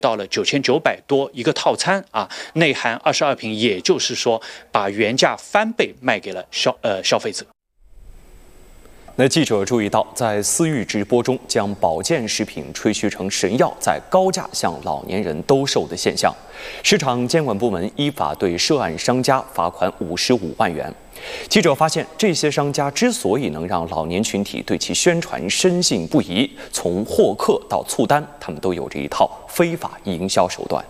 到了9900多一个套餐啊，内含22瓶，也就是说把原价翻倍卖给了消费者。 那记者注意到，在私域直播中将保健食品吹嘘成神药，在高价向老年人兜售的现象，市场监管部门依法对涉案商家罚款55万元。记者发现，这些商家之所以能让老年群体对其宣传深信不疑，从获客到促单，他们都有着一套非法营销手段。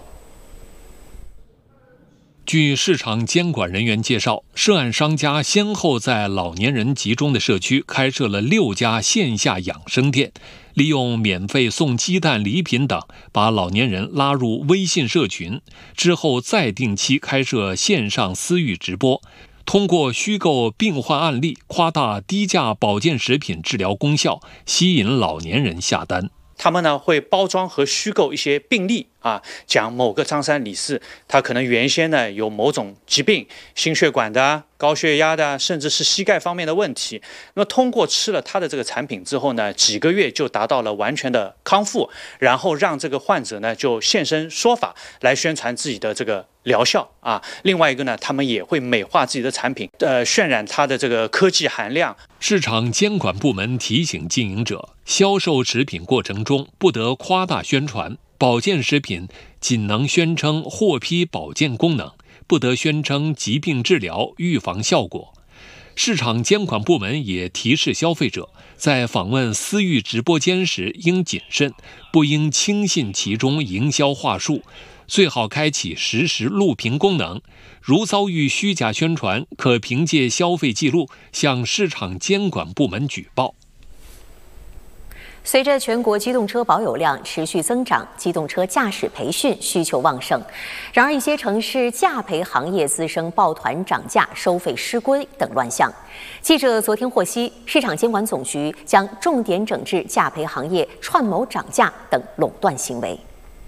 据市场监管人员介绍，涉案商家先后在老年人集中的社区开设了6家线下养生店，利用免费送鸡蛋、礼品等，把老年人拉入微信社群，之后再定期开设线上私域直播，通过虚构病患案例，夸大低价保健食品治疗功效，吸引老年人下单。 他们呢会包装和虚构一些病例啊，讲某个张三李四，他可能原先呢有某种疾病，心血管的、高血压的，甚至是膝盖方面的问题。那么通过吃了他的这个产品之后呢，几个月就达到了完全的康复，然后让这个患者呢就现身说法来宣传自己的这个疗效啊。另外一个呢，他们也会美化自己的产品，渲染它的这个科技含量。 市场监管部门提醒经营者，销售食品过程中不得夸大宣传，保健食品仅能宣称获批保健功能，不得宣称疾病治疗、预防效果。市场监管部门也提示消费者，在访问私域直播间时应谨慎，不应轻信其中营销话术，最好开启实时录屏功能。如遭遇虚假宣传，可凭借消费记录向市场监管部门举报。 随着全国机动车保有量持续增长，机动车驾驶培训需求旺盛。然而，一些城市驾培行业滋生抱团涨价、收费失规等乱象。记者昨天获悉，市场监管总局将重点整治驾培行业串谋涨价等垄断行为。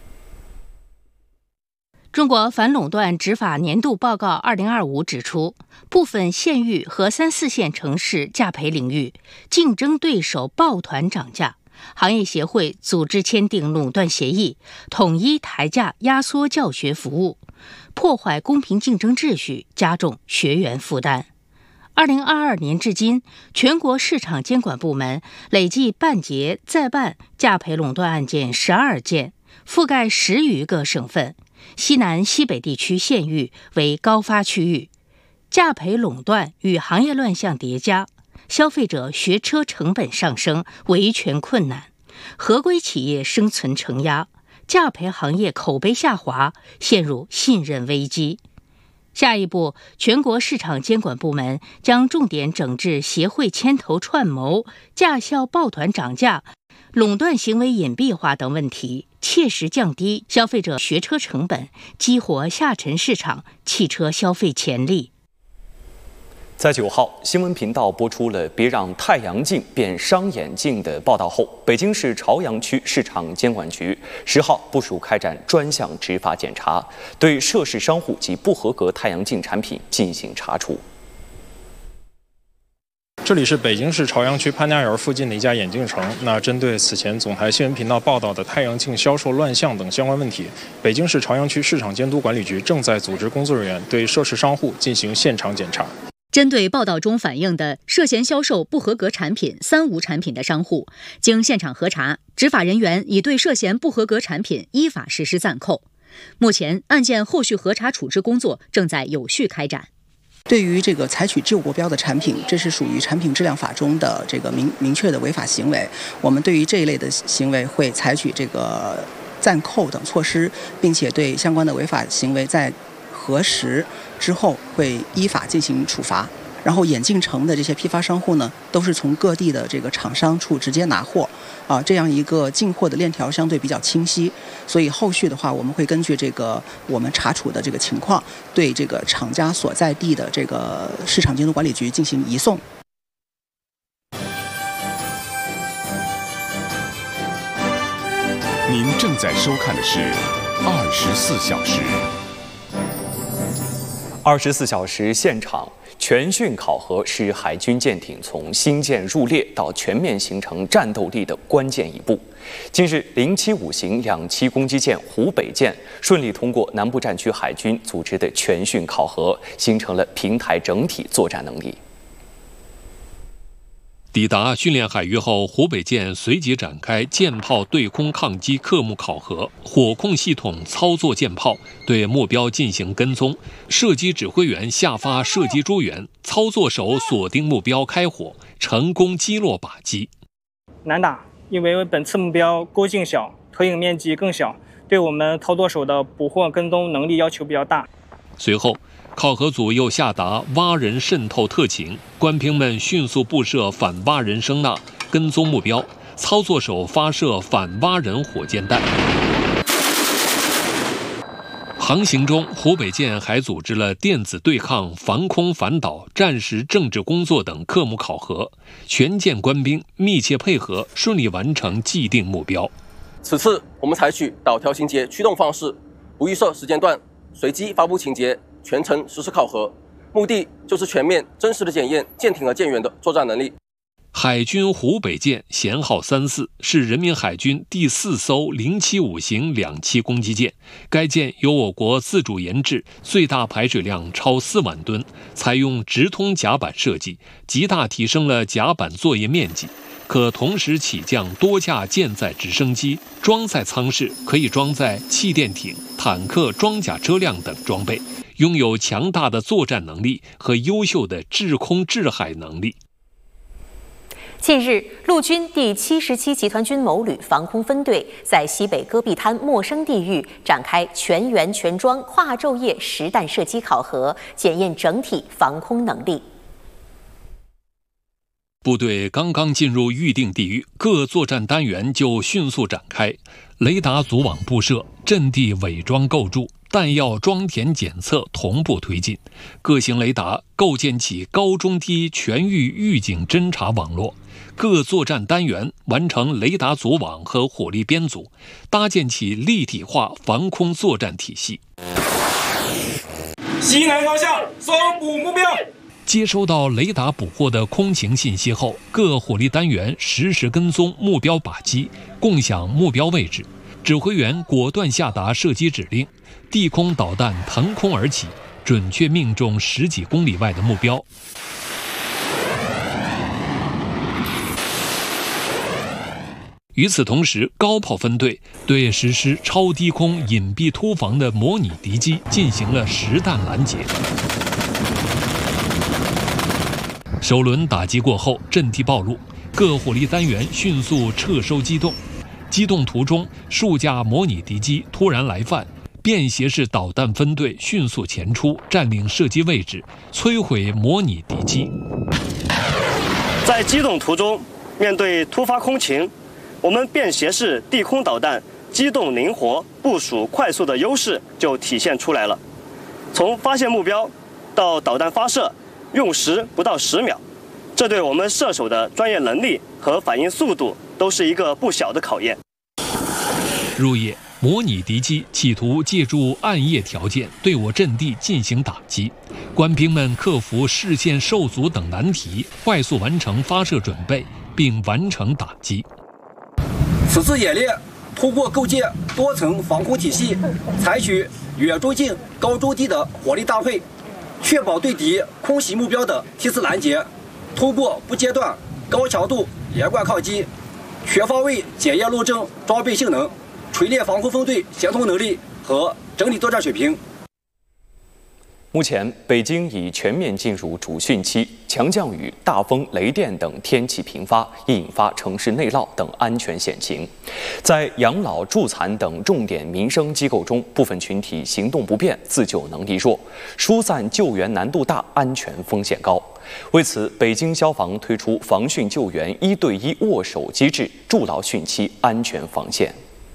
中国反垄断执法年度报告2025指出，部分县域和3、4线城市驾培领域竞争对手抱团涨价，行业协会组织签订垄断协议，统一抬价压缩教学服务，破坏公平竞争秩序，加重学员负担。2022年至今，全国市场监管部门累计办结再办驾培垄断案件12件，覆盖10余个省份。西南、西北地区县域为高发区域，驾培垄断与行业乱象叠加，消费者学车成本上升，维权困难，合规企业生存承压，驾培行业口碑下滑，陷入信任危机。下一步，全国市场监管部门将重点整治协会牵头串谋、驾校抱团涨价、垄断行为隐蔽化等问题，切实降低消费者学车成本，激活下沉市场汽车消费潜力。 在9号，新闻频道播出了别让太阳镜变伤眼镜的报道后，北京市朝阳区市场监管局10号部署开展专项执法检查，对涉事商户及不合格太阳镜产品进行查处。 这里是北京市朝阳区潘家园附近的一家眼镜城。那针对此前总台新闻频道报道的太阳镜销售乱象等相关问题，北京市朝阳区市场监督管理局正在组织工作人员对涉事商户进行现场检查。 针对报道中反映的涉嫌销售不合格产品、3无产品的商户，经现场核查，执法人员已对涉嫌不合格产品依法实施暂扣。目前案件后续核查处置工作正在有序开展。 对于这个采取旧国标的产品，这是属于产品质量法中的这个明确的违法行为。我们对于这一类的行为会采取这个暂扣等措施，并且对相关的违法行为在核实之后会依法进行处罚。然后眼镜城的这些批发商户呢，都是从各地的这个厂商处直接拿货，这样一个进货的链条相对比较清晰。所以后续的话，我们会根据这个我们查处的这个情况，对这个厂家所在地的这个市场监督管理局进行移送。 您正在收看的是24小时。 24小时现场全训考核是海军舰艇从新建入列到全面形成战斗力的关键一步。 近日，075型2栖攻击舰湖北舰顺利通过南部战区海军组织的全训考核，形成了平台整体作战能力。 抵达训练海域后，湖北舰随即展开舰炮对空抗击科目考核，火控系统操作舰炮，对目标进行跟踪。射击指挥员下发射击诸元，操作手锁定目标开火，成功击落靶机。 难打，因为本次目标沟径小，投影面积更小，对我们操作手的捕获跟踪能力要求比较大。 随后，考核组又下达蛙人渗透特勤，官兵们迅速布设反蛙人声呐，跟踪目标，操作手发射反蛙人火箭弹。航行中，湖北舰还组织了电子对抗、防空反导、战时政治工作等科目考核，全舰官兵密切配合，顺利完成既定目标。 此次我们采取导条情节驱动方式，不预设时间段，随机发布情节，全程实施考核，目的就是全面真实的检验舰艇和舰员的作战能力。 海军湖北舰舷号34是人民海军第4艘075型2栖攻击舰，该舰由我国自主研制，最大排水量超4万吨，采用直通甲板设计，极大提升了甲板作业面积，可同时起降多架舰载直升机，装载舱室可以装载气垫艇、坦克装甲车辆等装备，拥有强大的作战能力和优秀的制空制海能力。 近日，陆军第77集团军某旅防空分队在西北戈壁滩陌生地域展开全员全装跨昼夜实弹射击考核，检验整体防空能力。 部队刚刚进入预定地域，各作战单元就迅速展开雷达组网布设、阵地伪装构筑、弹药装填检测同步推进，各型雷达构建起高中低全域预警侦察网络，各作战单元完成雷达组网和火力编组，搭建起立体化防空作战体系。 西南方向搜捕目标。 接收到雷达捕获的空情信息后，各火力单元实时跟踪目标靶机，共享目标位置。指挥员果断下达射击指令，地空导弹腾空而起，准确命中10几公里外的目标。与此同时，高炮分队对实施超低空隐蔽突防的模拟敌机进行了实弹拦截。首轮打击过后，阵地暴露，各火力单元迅速撤收机动。机动途中，数架模拟敌机突然来犯，便携式导弹分队迅速前出，占领射击位置，摧毁模拟敌机。 在机动途中，面对突发空情，我们便携式地空导弹机动灵活、部署快速的优势就体现出来了。从发现目标到导弹发射，用时不到10秒，这对我们射手的专业能力和反应速度都是一个不小的考验。 入夜，模拟敌机企图借助暗夜条件对我阵地进行打击，官兵们克服视线受阻等难题，快速完成发射准备，并完成打击。 此次演练通过构建多层防空体系，采取远中近、高中低的火力搭配，确保对敌空袭目标的梯次拦截，通过不间断、高强度连贯抗击，全方位检验路证装备性能，锤炼防空分队协同能力和整体作战水平。 目前，北京已全面进入主汛期，强降雨、大风、雷电等天气频发，易引发城市内涝等安全险情。在养老、助残等重点民生机构中，部分群体行动不便、自救能力弱，疏散救援难度大，安全风险高。为此，北京消防推出防汛救援1对1握手机制，筑牢汛期安全防线。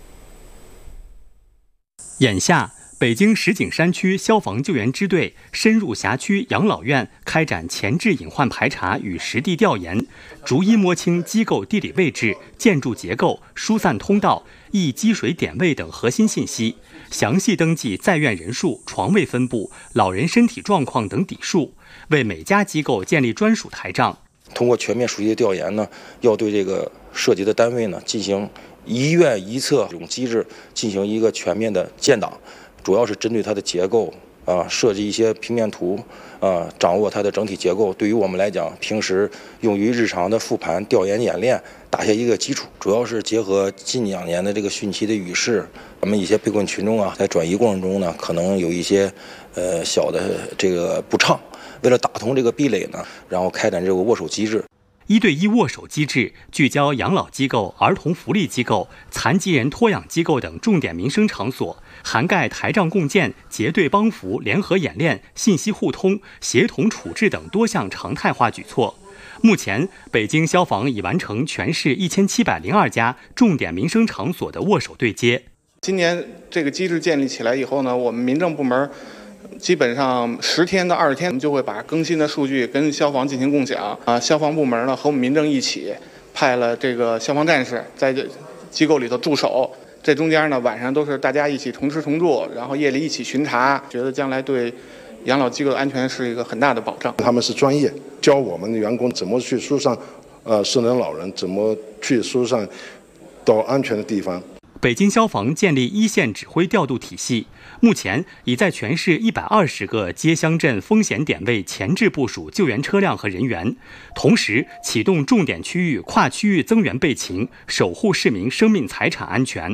眼下，北京石景山区消防救援支队深入辖区养老院，开展前置隐患排查与实地调研，逐一摸清机构地理位置、建筑结构、疏散通道、易积水点位等核心信息，详细登记在院人数、床位分布、老人身体状况等底数，为每家机构建立专属台账。 通过全面属地调研呢，要对这个涉及的单位呢进行一院一策这种机制进行一个全面的建档，主要是针对它的结构设计一些平面图掌握它的整体结构。对于我们来讲，平时用于日常的复盘、调研、演练，打下一个基础。主要是结合近2年的这个汛期的雨势，咱们一些被困群众在转移过程中呢，可能有一些小的这个不畅。为了打通这个壁垒呢，然后开展这个握手机制。 1对1握手机制聚焦养老机构、儿童福利机构、残疾人托养机构等重点民生场所，涵盖台账共建、结对帮扶、联合演练、信息互通、协同处置等多项常态化举措。目前，北京消防已完成全市1702家重点民生场所的握手对接。 今年这个机制建立起来以后呢，我们民政部门基本上10天到20天，我们就会把更新的数据跟消防进行共享消防部门呢和我们民政一起派了这个消防战士在这机构里头驻守。这中间呢，晚上都是大家一起同吃同住，然后夜里一起巡查，觉得将来对养老机构的安全是一个很大的保障。 他们是专业，教我们的员工怎么去疏散失能老人，怎么去疏散到安全的地方。 北京消防建立一线指挥调度体系，目前已在全市120个街乡镇风险点位前置部署救援车辆和人员，同时启动重点区域跨区域增援备勤，守护市民生命财产安全。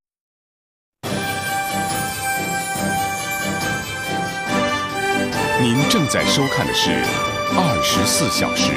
您正在收看的是24小时。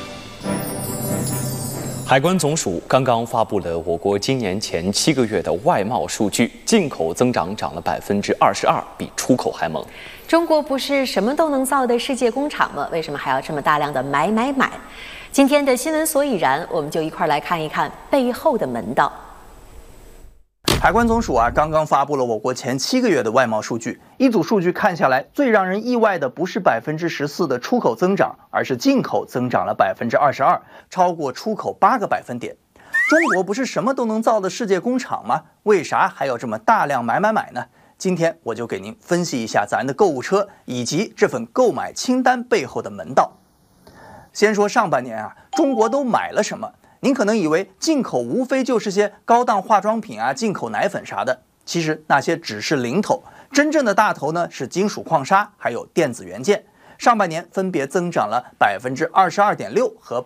海关总署刚刚发布了我国今年前7个月的外贸数据，进口增长涨了22%，比出口还猛。 中国不是什么都能造的世界工厂吗？为什么还要这么大量的买？今天的新闻所以然，我们就一块来看一看背后的门道。 海关总署刚刚发布了我国前7个月的外贸数据，一组数据看下来，最让人意外的不是14%的出口增长，而是进口增长了22%，超过出口8个百分点。中国不是什么都能造的世界工厂吗？为啥还要这么大量买呢？今天我就给您分析一下咱的购物车以及这份购买清单背后的门道。先说上半年中国都买了什么？您可能以为进口无非就是些高档化妆品进口奶粉啥的，其实那些只是零头，真正的大头呢是金属矿砂还有电子元件。上半年分别增长了22.6%和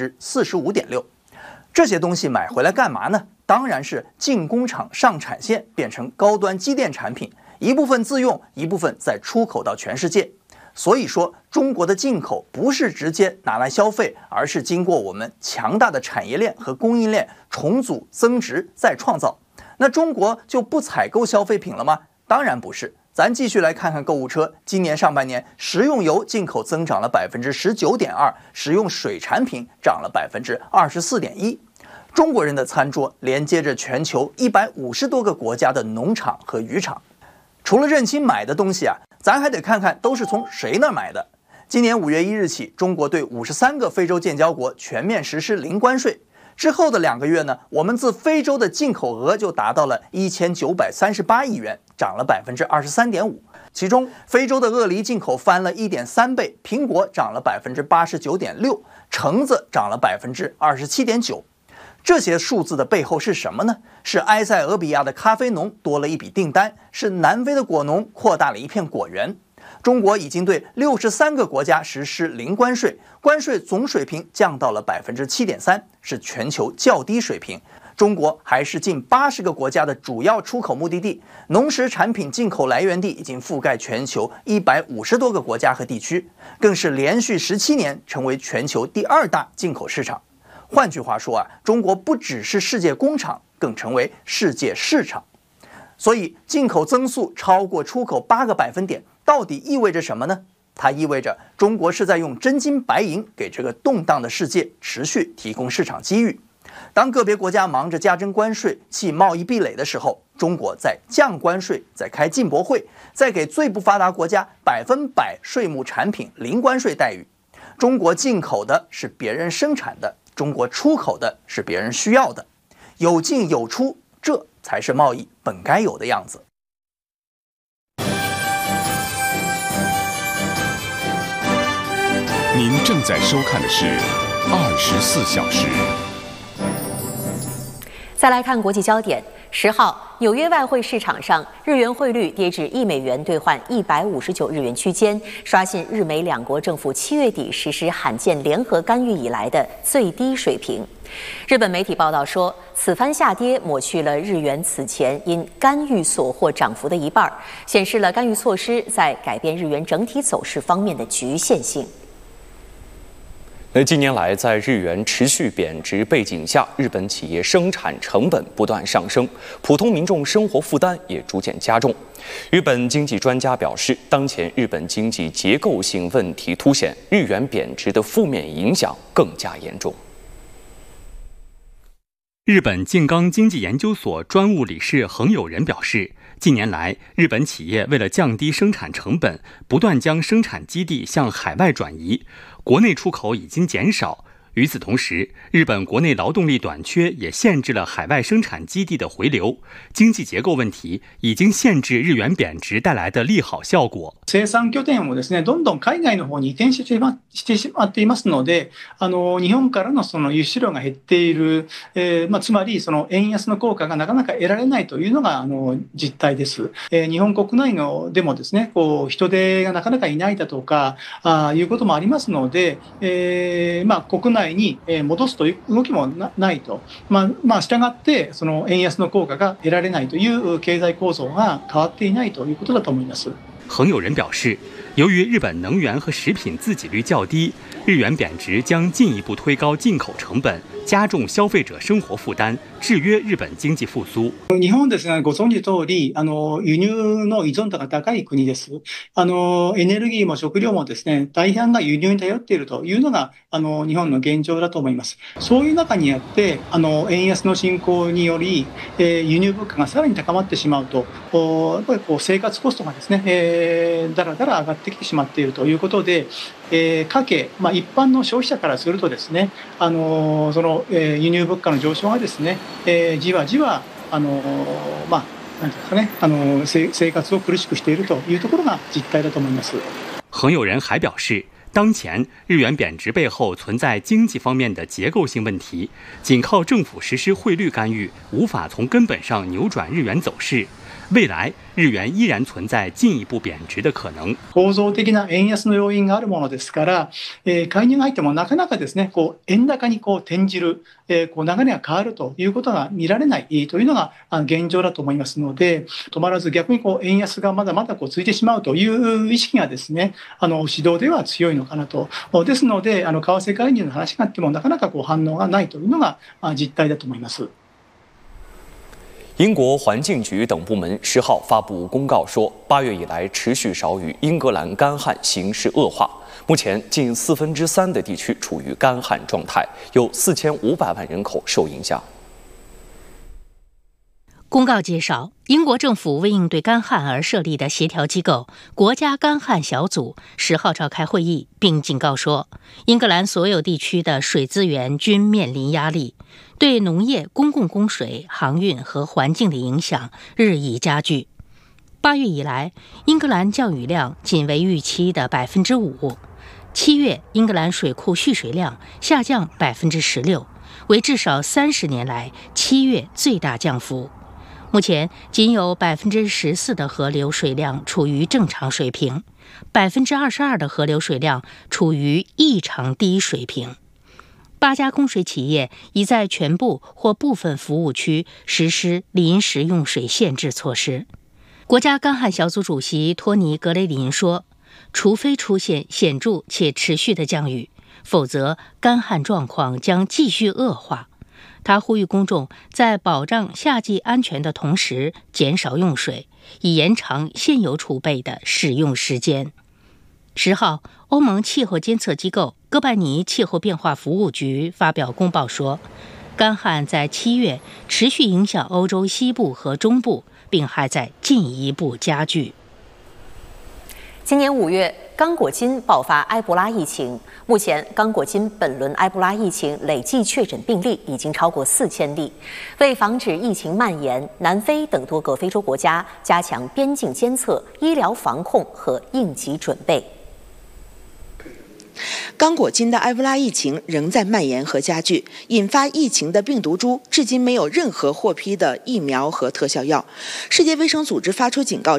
45.6%。这些东西买回来干嘛呢？当然是进工厂上产线，变成高端机电产品，一部分自用，一部分再出口到全世界。所以说，中国的进口不是直接拿来消费，而是经过我们强大的产业链和供应链重组、增值再创造。那中国就不采购消费品了吗？当然不是。咱继续来看看购物车。今年上半年，食用油进口增长了19.2%，食用水产品涨了24.1%。中国人的餐桌连接着全球150多个国家的农场和渔场。除了认清买的东西咱还得看看都是从谁那儿买的。今年5月1日起，中国对53个非洲建交国全面实施零关税。之后的2个月呢，我们自非洲的进口额就达到了1938亿元，涨了23.5%。其中，非洲的鳄梨进口翻了1.3倍，苹果涨了89.6%，橙子涨了27.9%。这些数字的背后是什么呢？是埃塞俄比亚的咖啡农多了一笔订单，是南非的果农扩大了一片果园。中国已经对63个国家实施零关税，关税总水平降到了7.3%，是全球较低水平。中国还是近80个国家的主要出口目的地，农食产品进口来源地已经覆盖全球150多个国家和地区，更是连续17年成为全球第2大进口市场。换句话说中国不只是世界工厂，更成为世界市场。所以进口增速超过出口8个百分点，到底意味着什么呢？它意味着中国是在用真金白银给这个动荡的世界持续提供市场机遇。当个别国家忙着加征关税、砌贸易壁垒的时候，中国在降关税，在开进博会，在给最不发达国家100%税目产品零关税待遇。中国进口的是别人生产的，中国出口的是别人需要的，有进有出，这才是贸易本该有的样子。 您正在收看的是24小时。 再来看国际焦点，10号，纽约外汇市场上，日元汇率跌至1美元兑换159日元区间，刷新日美两国政府7月底实施罕见联合干预以来的最低水平。日本媒体报道说，此番下跌抹去了日元此前因干预所获涨幅的一半，显示了干预措施在改变日元整体走势方面的局限性。 近年来，在日元持续贬值背景下，日本企业生产成本不断上升，普通民众生活负担也逐渐加重。日本经济专家表示，当前日本经济结构性问题凸显，日元贬值的负面影响更加严重。 日本静冈经济研究所专务理事横友人表示，近年来，日本企业为了降低生产成本，不断将生产基地向海外转移，国内出口已经减少。与此同时，日本国内劳动力短缺也限制了海外生產基地的回流，经济結構問題已經限制日元貶值帶來的利好效果。 生産拠点をですね、どんどん海外の方に移転してしまっていますので、日本からのその輸出量が減っている、つまりその円安の効果がなかなか得られないというのが実態です。日本国内のでもですね、人手がなかなかいないだとかいうこともありますので、国内に戻すという動きもないと、したがってその円安の効果が得られないという経済構造が変わっていないということだと思います。 横友人表示，由于日本能源和食品自给率较低，日元贬值将进一步推高进口成本，加重消費者生活負担，制約日本經濟復甦。 日本ですね、ご存知通り、輸入の依存度が高い国です。エネルギーも食料もですね、大半が輸入に頼っているというのが日本の現状だと思います。そういう中にあって、円安の進行により、輸入物価がさらに高まってしまうと、やっぱり生活コストがですね、だらだら上がってきてしまっているということで、家計、一般の消費者からするとですね、その輸入物価の上昇がですね、じわじわなんていうんですかね、生活を苦しくしているというところが実態だと思います。 横友人还表示，当前日元贬值背后存在经济方面的结构性问題，仅靠政府實施汇率干預，無法從根本上扭轉日元走勢。未来日元依然存在進一步貶值的可能。 構造的な円安の要因があるものですから、介入が入ってもなかなかですね、円高に転じる、流れが変わるということが見られないというのが現状だと思いますので、止まらず逆に円安がまだまだ続いてしまうという意識がですね、市場では強いのかなと。ですので、為替介入の話があってもなかなか反応がないというのが実態だと思います。 英国环境局等部门10号发布公告说，8月以来持续少雨，英格兰干旱形势恶化。目前近3/4的地区处于干旱状态，有4500万人口受影响。 公告介绍，英国政府为应对干旱而设立的协调机构国家干旱小组10号召开会议，并警告说，英格兰所有地区的水资源均面临压力，对农业、公共供水、航运和环境的影响日益加剧。8月以来，英格兰降雨量仅为预期的5%。7月，英格兰水库蓄水量下降16%，为至少30年来7月最大降幅。目前仅有14%的河流水量处于正常水平，22%的河流水量处于异常低水平。8家供水企业已在全部或部分服务区实施临时用水限制措施。国家干旱小组主席托尼·格雷林说，除非出现显著且持续的降雨，否则干旱状况将继续恶化。他呼吁公众在保障夏季安全的同时减少用水，以延长现有储备的使用时间。10号，欧盟气候监测机构哥白尼气候变化服务局发表公报说，干旱在7月持续影响欧洲西部和中部，并还在进一步加剧。 今年5月，刚果金爆发埃博拉疫情。目前，刚果金本轮埃博拉疫情累计确诊病例已经超过4000例。为防止疫情蔓延，南非等多个非洲国家加强边境监测、医疗防控和应急准备。 刚果金的埃博拉疫情仍在蔓延和加剧，引发疫情的病毒株至今没有任何获批的疫苗和特效药。世界卫生组织发出警告，